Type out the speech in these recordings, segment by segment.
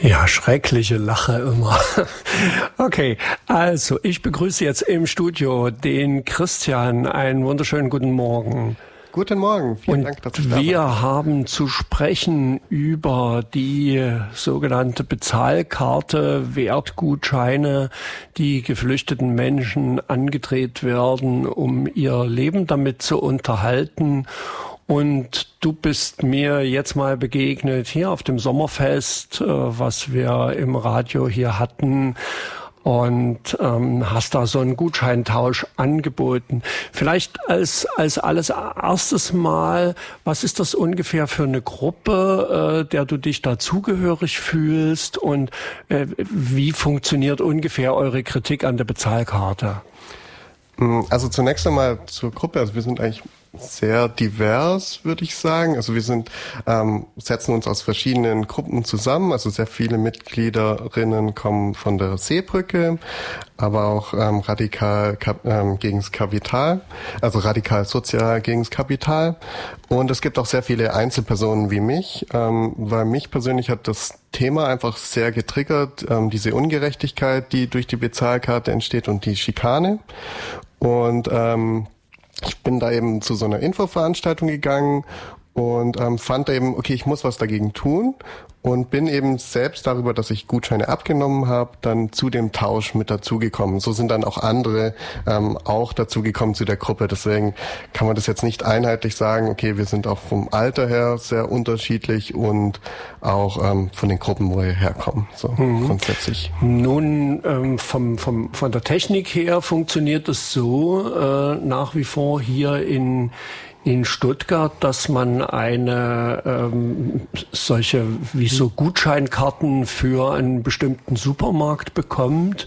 Ja, schreckliche Lache immer. Okay, also ich begrüße jetzt im Studio den Christian. Einen wunderschönen guten Morgen. Guten Morgen, vielen Dank, dass ich da bin. Wir haben zu sprechen über die sogenannte Bezahlkarte, Wertgutscheine, die geflüchteten Menschen angedreht werden, um ihr Leben damit zu unterhalten. Und du bist mir jetzt mal begegnet hier auf dem Sommerfest, was wir im Radio hier hatten. Und hast da so einen Gutscheintausch angeboten. Vielleicht als alles erstes Mal, was ist das ungefähr für eine Gruppe, der du dich da zugehörig fühlst, und wie funktioniert ungefähr eure Kritik an der Bezahlkarte? Also zunächst einmal zur Gruppe. Also wir sind eigentlich sehr divers, würde ich sagen. Also wir setzen uns aus verschiedenen Gruppen zusammen. Also sehr viele Mitgliederinnen kommen von der Seebrücke, aber auch radikal gegen das Kapital, also radikal sozial gegen das Kapital. Und es gibt auch sehr viele Einzelpersonen wie mich, weil mich persönlich hat das Thema einfach sehr getriggert, diese Ungerechtigkeit, die durch die Bezahlkarte entsteht, und die Schikane. Und ich bin da eben zu so einer Infoveranstaltung gegangen und fand eben, okay, ich muss was dagegen tun, und bin eben selbst darüber, dass ich Gutscheine abgenommen habe, dann zu dem Tausch mit dazugekommen. So sind dann auch andere auch dazugekommen zu der Gruppe. Deswegen kann man das jetzt nicht einheitlich sagen, okay, wir sind auch vom Alter her sehr unterschiedlich und auch von den Gruppen, wo wir herkommen, so grundsätzlich. Nun, von der Technik her funktioniert es so nach wie vor hier in Stuttgart, dass man eine solche wie so Gutscheinkarten für einen bestimmten Supermarkt bekommt,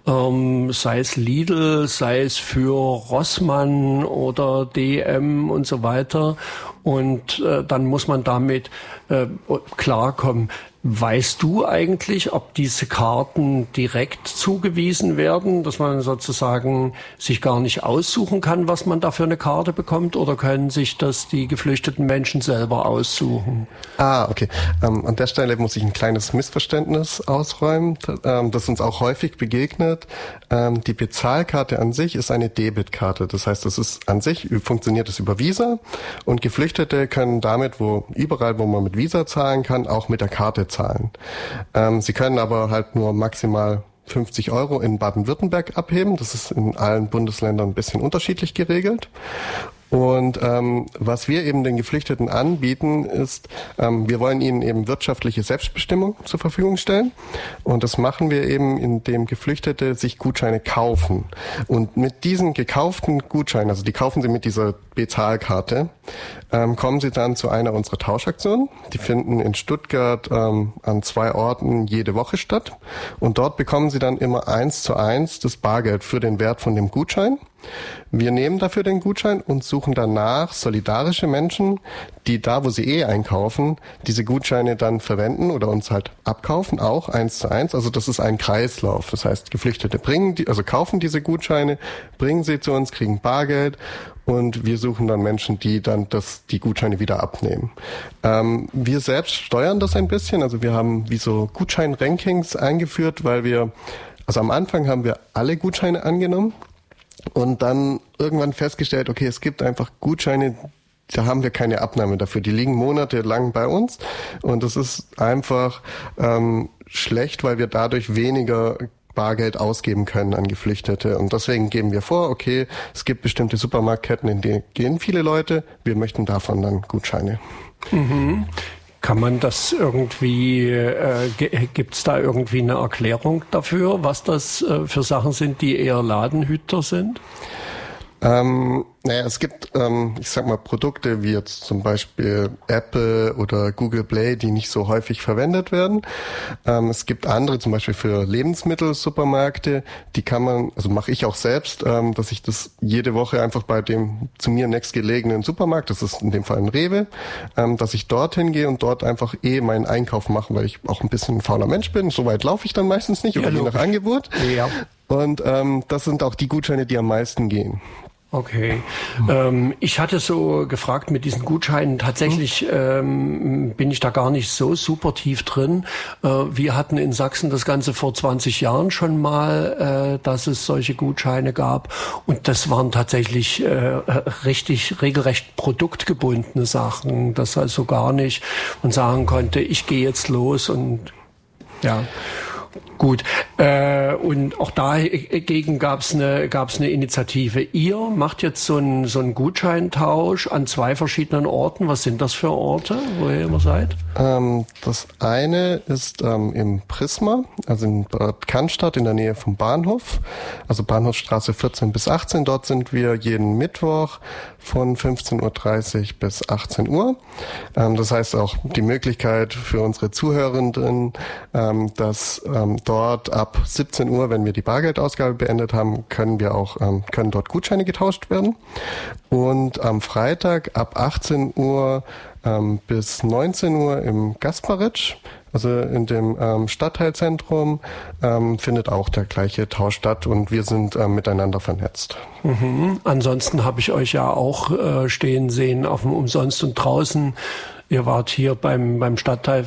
sei es Lidl, sei es für Rossmann oder DM und so weiter. Und dann muss man damit klarkommen. Weißt du eigentlich, ob diese Karten direkt zugewiesen werden, dass man sozusagen sich gar nicht aussuchen kann, was man da für eine Karte bekommt, oder können sich das die geflüchteten Menschen selber aussuchen? Okay. An der Stelle muss ich ein kleines Missverständnis ausräumen, das uns auch häufig begegnet. Die Bezahlkarte an sich ist eine Debitkarte. Das heißt, funktioniert es über Visa, und Geflüchtete können damit, überall, wo man mit Visa zahlen kann, auch mit der Karte zahlen. Sie können aber halt nur maximal 50 € in Baden-Württemberg abheben. Das ist in allen Bundesländern ein bisschen unterschiedlich geregelt. Und was wir eben den Geflüchteten anbieten, ist, wir wollen ihnen eben wirtschaftliche Selbstbestimmung zur Verfügung stellen. Und das machen wir eben, indem Geflüchtete sich Gutscheine kaufen. Und mit diesen gekauften Gutscheinen, also die kaufen sie mit dieser Bezahlkarte, kommen sie dann zu einer unserer Tauschaktionen. Die finden in Stuttgart an 2 Orten jede Woche statt. Und dort bekommen sie dann immer 1:1 das Bargeld für den Wert von dem Gutschein. Wir nehmen dafür den Gutschein und suchen danach solidarische Menschen, die da, wo sie einkaufen, diese Gutscheine dann verwenden oder uns halt abkaufen, auch 1:1. Also das ist ein Kreislauf. Das heißt, Geflüchtete kaufen diese Gutscheine, bringen sie zu uns, kriegen Bargeld, und wir suchen dann Menschen, die dann die Gutscheine wieder abnehmen. Wir selbst steuern das ein bisschen. Also wir haben wie so Gutschein-Rankings eingeführt, also am Anfang haben wir alle Gutscheine angenommen und dann irgendwann festgestellt, okay, es gibt einfach Gutscheine, da haben wir keine Abnahme dafür. Die liegen monatelang bei uns, und das ist einfach schlecht, weil wir dadurch weniger Bargeld ausgeben können an Geflüchtete. Und deswegen geben wir vor, okay, es gibt bestimmte Supermarktketten, in die gehen viele Leute, wir möchten davon dann Gutscheine. Mhm. Kann man das irgendwie, gibt's da irgendwie eine Erklärung dafür, was das für Sachen sind, die eher Ladenhüter sind? Es gibt, ich sag mal, Produkte wie jetzt zum Beispiel Apple oder Google Play, die nicht so häufig verwendet werden. Es gibt andere, zum Beispiel für Lebensmittelsupermärkte, mache ich auch selbst, dass ich das jede Woche einfach bei dem zu mir nächstgelegenen Supermarkt, das ist in dem Fall ein Rewe, dass ich dorthin gehe und dort einfach meinen Einkauf mache, weil ich auch ein bisschen ein fauler Mensch bin. So weit laufe ich dann meistens nicht, oder je nach Angebot. Ja. Und das sind auch die Gutscheine, die am meisten gehen. Okay. Ich hatte so gefragt mit diesen Gutscheinen, tatsächlich bin ich da gar nicht so super tief drin. Wir hatten in Sachsen das Ganze vor 20 Jahren schon mal, dass es solche Gutscheine gab. Und das waren tatsächlich regelrecht produktgebundene Sachen, dass also gar nicht man sagen konnte, ich gehe jetzt los und ja. Gut, und auch dagegen gab's eine Initiative. Ihr macht jetzt so einen Gutscheintausch an 2 verschiedenen Orten. Was sind das für Orte, wo ihr immer seid? Das eine ist im Prisma, also in Bad Cannstatt in der Nähe vom Bahnhof, also Bahnhofstraße 14 bis 18. Dort sind wir jeden Mittwoch von 15.30 Uhr bis 18 Uhr. Das heißt auch die Möglichkeit für unsere Zuhörenden, dass dort ab 17 Uhr, wenn wir die Bargeldausgabe beendet haben, können dort Gutscheine getauscht werden. Und am Freitag ab 18 Uhr bis 19 Uhr im Gasparitsch, also in dem Stadtteilzentrum, findet auch der gleiche Tausch statt und wir sind miteinander vernetzt. Mhm. Ansonsten habe ich euch ja auch stehen sehen auf dem Umsonst und draußen. Ihr wart hier beim Stadtteil,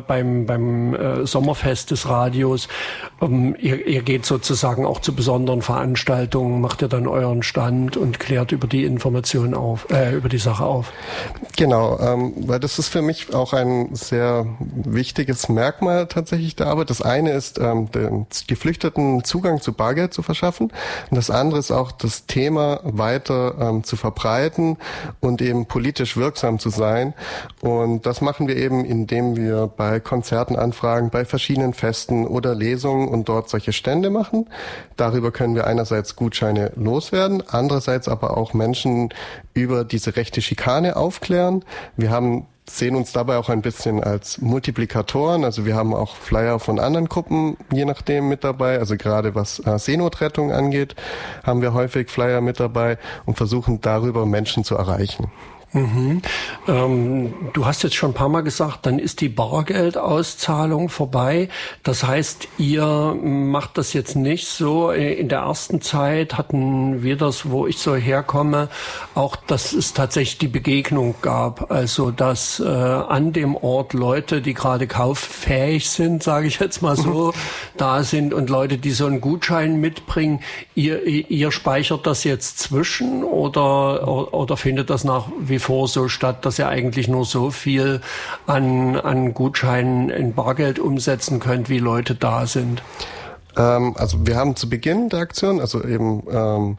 beim Sommerfest des Radios. Ihr geht sozusagen auch zu besonderen Veranstaltungen, macht ihr dann euren Stand und klärt über die Informationen auf, über die Sache auf. Genau, weil das ist für mich auch ein sehr wichtiges Merkmal tatsächlich der Arbeit. Das eine ist, den Geflüchteten Zugang zu Bargeld zu verschaffen. Und das andere ist auch, das Thema weiter zu verbreiten und eben politisch wirksam zu sein. Und das machen wir eben, indem wir bei Konzerten anfragen, bei verschiedenen Festen oder Lesungen und dort solche Stände machen. Darüber können wir einerseits Gutscheine loswerden, andererseits aber auch Menschen über diese rechte Schikane aufklären. Wir sehen uns dabei auch ein bisschen als Multiplikatoren. Also wir haben auch Flyer von anderen Gruppen, je nachdem, mit dabei. Also gerade was Seenotrettung angeht, haben wir häufig Flyer mit dabei und versuchen darüber Menschen zu erreichen. Mhm. Du hast jetzt schon ein paar Mal gesagt, dann ist die Bargeldauszahlung vorbei. Das heißt, ihr macht das jetzt nicht so. In der ersten Zeit hatten wir das, wo ich so herkomme, auch, dass es tatsächlich die Begegnung gab. Also, dass an dem Ort Leute, die gerade kauffähig sind, sage ich jetzt mal so, da sind und Leute, die so einen Gutschein mitbringen. Ihr speichert das jetzt zwischen oder findet das nach wie vor so statt, dass ihr eigentlich nur so viel an Gutscheinen in Bargeld umsetzen könnt, wie Leute da sind? Also wir haben zu Beginn der Aktion, also eben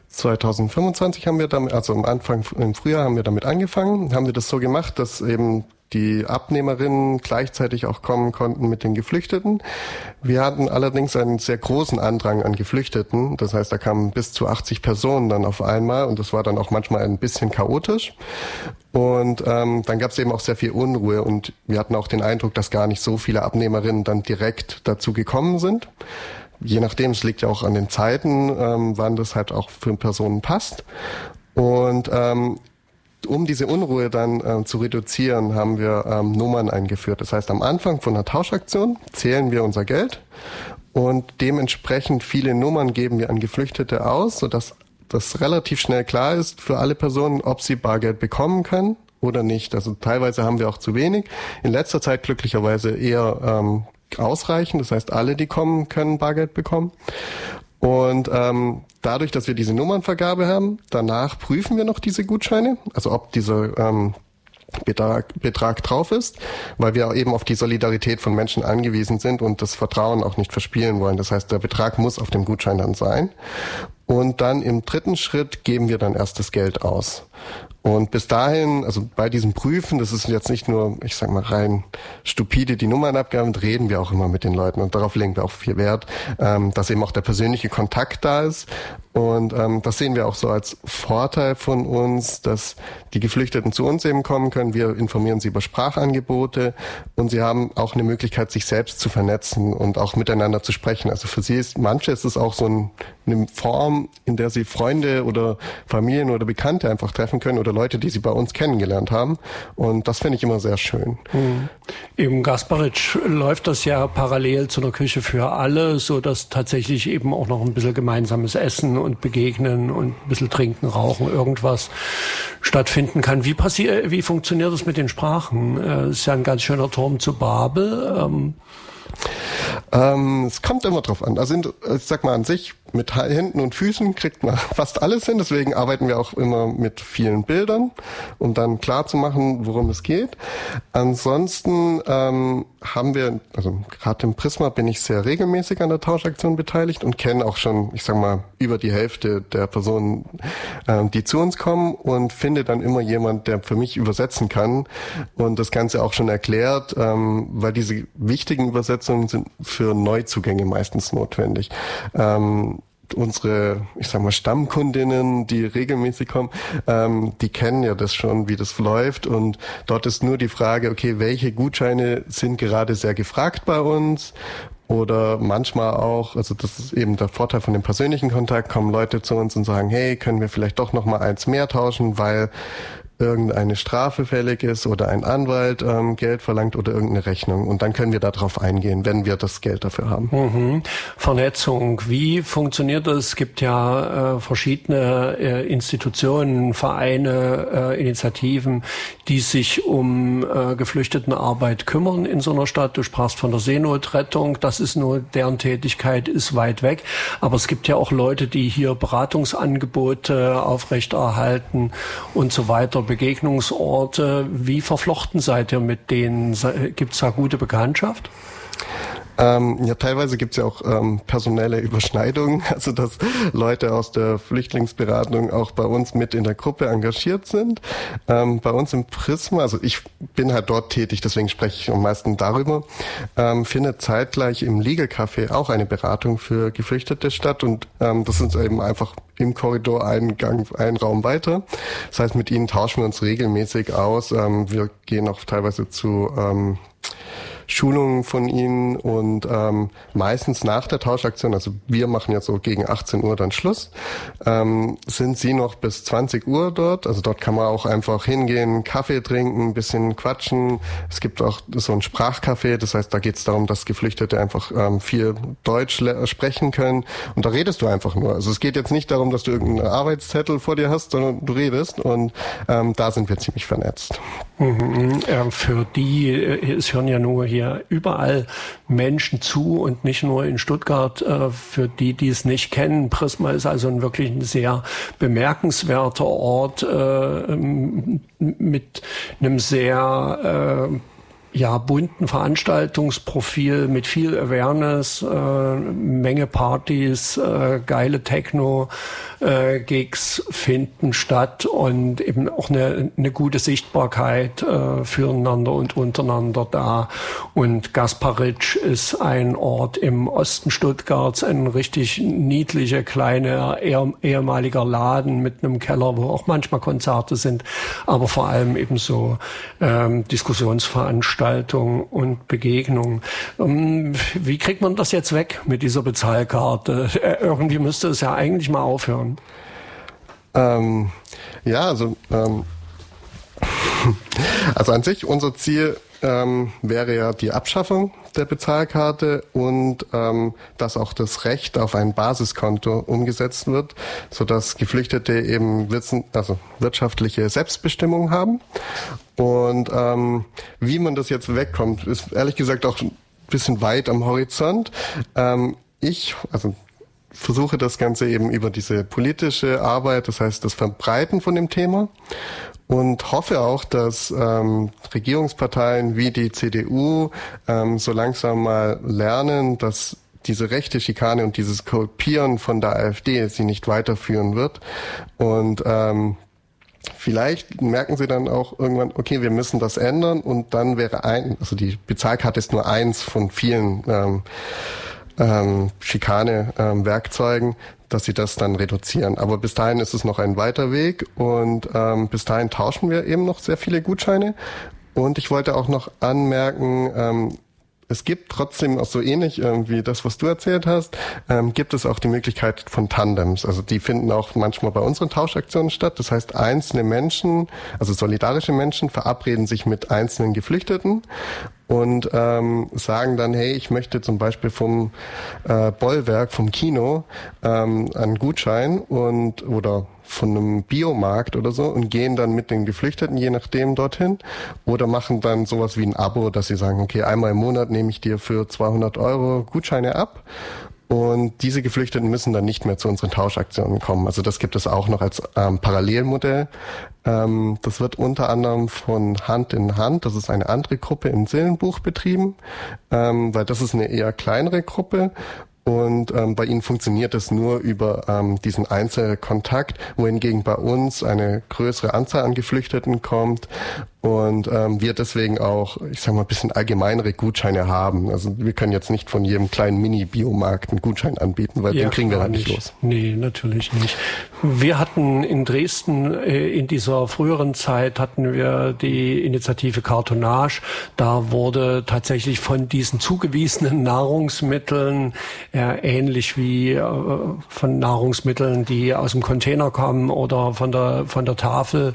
2025 haben wir damit, also am Anfang im Frühjahr haben wir damit angefangen, haben wir das so gemacht, dass eben die Abnehmerinnen gleichzeitig auch kommen konnten mit den Geflüchteten. Wir hatten allerdings einen sehr großen Andrang an Geflüchteten. Das heißt, da kamen bis zu 80 Personen dann auf einmal und das war dann auch manchmal ein bisschen chaotisch. Und dann gab es eben auch sehr viel Unruhe und wir hatten auch den Eindruck, dass gar nicht so viele Abnehmerinnen dann direkt dazu gekommen sind. Je nachdem, es liegt ja auch an den Zeiten, wann das halt auch für Personen passt. Und um diese Unruhe dann zu reduzieren, haben wir Nummern eingeführt. Das heißt, am Anfang von einer Tauschaktion zählen wir unser Geld und dementsprechend viele Nummern geben wir an Geflüchtete aus, sodass das relativ schnell klar ist für alle Personen, ob sie Bargeld bekommen können oder nicht. Also teilweise haben wir auch zu wenig. In letzter Zeit glücklicherweise eher ausreichend. Das heißt, alle, die kommen, können Bargeld bekommen. Und dadurch, dass wir diese Nummernvergabe haben, danach prüfen wir noch diese Gutscheine, also ob dieser Betrag drauf ist, weil wir eben auf die Solidarität von Menschen angewiesen sind und das Vertrauen auch nicht verspielen wollen. Das heißt, der Betrag muss auf dem Gutschein dann sein. Und dann im dritten Schritt geben wir dann erst das Geld aus. Und bis dahin, also bei diesem Prüfen, das ist jetzt nicht nur, ich sag mal, rein stupide die Nummernabgaben, reden wir auch immer mit den Leuten und darauf legen wir auch viel Wert, dass eben auch der persönliche Kontakt da ist. Und das sehen wir auch so als Vorteil von uns, dass die Geflüchteten zu uns eben kommen können. Wir informieren sie über Sprachangebote und sie haben auch eine Möglichkeit, sich selbst zu vernetzen und auch miteinander zu sprechen. Also für sie ist, manche ist es auch so eine Form, haben, in der sie Freunde oder Familien oder Bekannte einfach treffen können oder Leute, die sie bei uns kennengelernt haben. Und das finde ich immer sehr schön. Im Gasparitsch läuft das ja parallel zu einer Küche für alle, so dass tatsächlich eben auch noch ein bisschen gemeinsames Essen und Begegnen und ein bisschen Trinken, Rauchen, irgendwas stattfinden kann. Wie funktioniert das mit den Sprachen? Es ist ja ein ganz schöner Turm zu Babel. Es kommt immer drauf an. Also ich sag mal an sich, mit Händen und Füßen kriegt man fast alles hin. Deswegen arbeiten wir auch immer mit vielen Bildern, um dann klar zu machen, worum es geht. Ansonsten haben wir, also gerade im Prisma bin ich sehr regelmäßig an der Tauschaktion beteiligt und kenne auch schon, ich sag mal, über die Hälfte der Personen, die zu uns kommen, und finde dann immer jemand, der für mich übersetzen kann und das Ganze auch schon erklärt, weil diese wichtigen Übersetzungen sind für Neuzugänge meistens notwendig. Unsere, ich sag mal, Stammkundinnen, die regelmäßig kommen, die kennen ja das schon, wie das läuft, und dort ist nur die Frage, okay, welche Gutscheine sind gerade sehr gefragt bei uns, oder manchmal auch, also das ist eben der Vorteil von dem persönlichen Kontakt, kommen Leute zu uns und sagen, hey, können wir vielleicht doch noch mal eins mehr tauschen, weil irgendeine Strafe fällig ist oder ein Anwalt Geld verlangt oder irgendeine Rechnung. Und dann können wir darauf eingehen, wenn wir das Geld dafür haben. Vernetzung, wie funktioniert das? Es gibt ja verschiedene Institutionen, Vereine, Initiativen, die sich um Geflüchtetenarbeit kümmern in so einer Stadt. Du sprachst von der Seenotrettung, das ist nur, deren Tätigkeit ist weit weg. Aber es gibt ja auch Leute, die hier Beratungsangebote aufrechterhalten und so weiter, Begegnungsorte. Wie verflochten seid ihr mit denen? Gibt es da gute Bekanntschaft? Ja, teilweise gibt's ja auch personelle Überschneidungen, also dass Leute aus der Flüchtlingsberatung auch bei uns mit in der Gruppe engagiert sind. Bei uns im Prisma, also ich bin halt dort tätig, deswegen spreche ich am meisten darüber, findet zeitgleich im Legal Café auch eine Beratung für Geflüchtete statt, und das ist eben einfach im Korridor einen Raum weiter. Das heißt, mit ihnen tauschen wir uns regelmäßig aus. Wir gehen auch teilweise zu Schulungen von ihnen, und meistens nach der Tauschaktion, also wir machen jetzt so gegen 18 Uhr dann Schluss, sind sie noch bis 20 Uhr dort. Also dort kann man auch einfach hingehen, Kaffee trinken, ein bisschen quatschen. Es gibt auch so ein Sprachcafé, das heißt, da geht es darum, dass Geflüchtete einfach viel Deutsch sprechen können, und da redest du einfach nur. Also es geht jetzt nicht darum, dass du irgendeinen Arbeitszettel vor dir hast, sondern du redest, und da sind wir ziemlich vernetzt. Für die, es hören ja nur hier überall Menschen zu und nicht nur in Stuttgart. Für die, die es nicht kennen, Prisma ist also wirklich ein sehr bemerkenswerter Ort mit einem sehr bunten Veranstaltungsprofil mit viel Awareness, Menge Partys, geile Techno-Gigs finden statt, und eben auch eine gute Sichtbarkeit füreinander und untereinander da. Und Gasparitsch ist ein Ort im Osten Stuttgarts, ein richtig niedlicher, kleiner, ehemaliger Laden mit einem Keller, wo auch manchmal Konzerte sind, aber vor allem eben so Diskussionsveranstaltungen und Begegnungen. Wie kriegt man das jetzt weg mit dieser Bezahlkarte? Irgendwie müsste es ja eigentlich mal aufhören. Also an sich unser Ziel wäre ja die Abschaffung der Bezahlkarte und dass auch das Recht auf ein Basiskonto umgesetzt wird, sodass Geflüchtete eben wirtschaftliche Selbstbestimmung haben. Und wie man das jetzt wegkommt, ist ehrlich gesagt auch ein bisschen weit am Horizont. Ich versuche das Ganze eben über diese politische Arbeit, das heißt das Verbreiten von dem Thema, und hoffe auch, dass Regierungsparteien wie die CDU so langsam mal lernen, dass diese rechte Schikane und dieses Kopieren von der AfD sie nicht weiterführen wird. Und vielleicht merken sie dann auch irgendwann, okay, wir müssen das ändern, und dann wäre die Bezahlkarte ist nur eins von vielen Schikane-Werkzeugen, dass sie das dann reduzieren. Aber bis dahin ist es noch ein weiter Weg, und bis dahin tauschen wir eben noch sehr viele Gutscheine. Und ich wollte auch noch anmerken, es gibt trotzdem auch so ähnlich wie das, was du erzählt hast, gibt es auch die Möglichkeit von Tandems. Also die finden auch manchmal bei unseren Tauschaktionen statt. Das heißt, einzelne Menschen, also solidarische Menschen, verabreden sich mit einzelnen Geflüchteten und sagen dann, hey, ich möchte zum Beispiel vom Bollwerk, vom Kino einen Gutschein oder von einem Biomarkt oder so und gehen dann mit den Geflüchteten je nachdem dorthin oder machen dann sowas wie ein Abo, dass sie sagen, okay, einmal im Monat nehme ich dir für 200 € Gutscheine ab. Und diese Geflüchteten müssen dann nicht mehr zu unseren Tauschaktionen kommen. Also das gibt es auch noch als Parallelmodell. Das wird unter anderem von Hand in Hand, das ist eine andere Gruppe im Seelenbuch betrieben, weil das ist eine eher kleinere Gruppe. Und bei ihnen funktioniert es nur über diesen Einzelkontakt, wohingegen bei uns eine größere Anzahl an Geflüchteten kommt und wir deswegen auch, ich sag mal, ein bisschen allgemeinere Gutscheine haben. Also wir können jetzt nicht von jedem kleinen Mini-Biomarkt einen Gutschein anbieten, weil den kriegen wir halt nicht los. Nee, natürlich nicht. Wir hatten in Dresden in dieser früheren Zeit hatten wir die Initiative Cartonnage. Da wurde tatsächlich von diesen zugewiesenen Nahrungsmitteln ähnlich wie von Nahrungsmitteln, die aus dem Container kommen oder von der Tafel,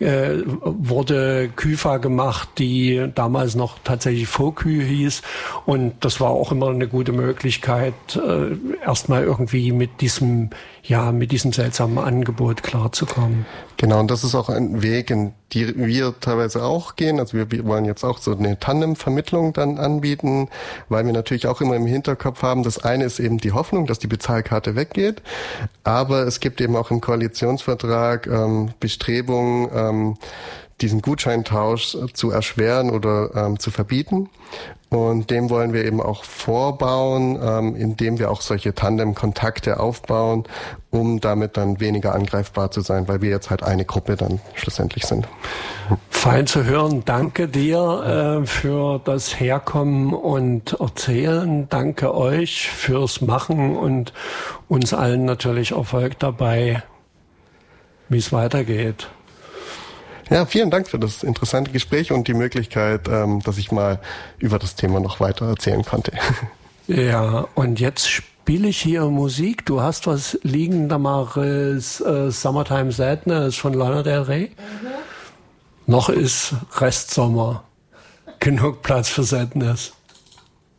wurde Küfer gemacht, die damals noch tatsächlich Faux-Kühe hieß. Und das war auch immer eine gute Möglichkeit, erstmal irgendwie mit diesem seltsamen Angebot klarzukommen. Genau, und das ist auch ein Weg, in die wir teilweise auch gehen. Also wir wollen jetzt auch so eine Tandem-Vermittlung dann anbieten, weil wir natürlich auch immer im Hinterkopf haben, das eine ist eben die Hoffnung, dass die Bezahlkarte weggeht, aber es gibt eben auch im Koalitionsvertrag Bestrebungen, diesen Gutscheintausch zu erschweren oder zu verbieten. Und dem wollen wir eben auch vorbauen, indem wir auch solche Tandem-Kontakte aufbauen, um damit dann weniger angreifbar zu sein, weil wir jetzt halt eine Gruppe dann schlussendlich sind. Fein zu hören. Danke dir für das Herkommen und Erzählen. Danke euch fürs Machen und uns allen natürlich Erfolg dabei, wie es weitergeht. Ja, vielen Dank für das interessante Gespräch und die Möglichkeit, dass ich mal über das Thema noch weiter erzählen konnte. Ja, und jetzt spiele ich hier Musik. Du hast was liegen, Damaris, Summertime Sadness von Lana Del Rey. Noch ist Restsommer. Genug Platz für Sadness.